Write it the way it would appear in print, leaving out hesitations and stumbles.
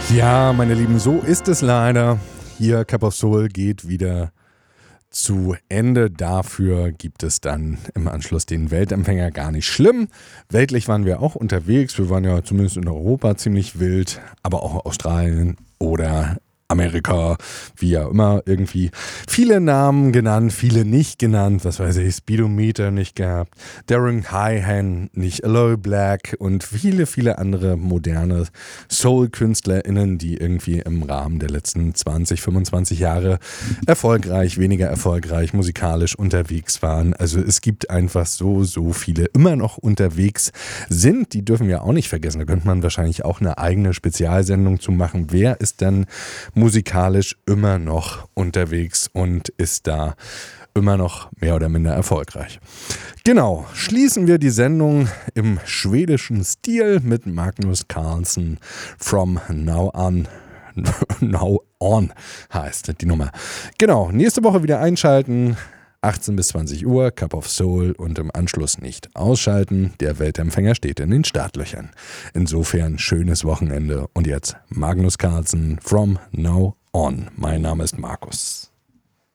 Ja, meine Lieben, so ist es leider. Hier Cup of Soul geht wieder zu Ende. Dafür gibt es dann im Anschluss den Weltempfänger. Gar nicht schlimm. Weltlich waren wir auch unterwegs. Wir waren ja zumindest in Europa ziemlich wild, aber auch Australien oder Amerika, wie ja immer, irgendwie viele Namen genannt, viele nicht genannt, was weiß ich, Speedometer nicht gehabt, Darren Hyhan nicht, Aloe Black und viele, viele andere moderne Soul-KünstlerInnen, die irgendwie im Rahmen der letzten 20, 25 Jahre erfolgreich, weniger erfolgreich, musikalisch unterwegs waren. Also es gibt einfach so viele immer noch unterwegs sind, die dürfen wir auch nicht vergessen. Da könnte man wahrscheinlich auch eine eigene Spezialsendung zu machen. Wer ist denn musikalisch immer noch unterwegs und ist da immer noch mehr oder minder erfolgreich. Genau, schließen wir die Sendung im schwedischen Stil mit Magnus Carlsen From Now On. Now On heißt die Nummer. Genau, nächste Woche wieder einschalten. 18 bis 20 Uhr, Cup of Soul und im Anschluss nicht ausschalten. Der Weltempfänger steht in den Startlöchern. Insofern schönes Wochenende und jetzt Magnus Carlsen From Now On. Mein Name ist Markus.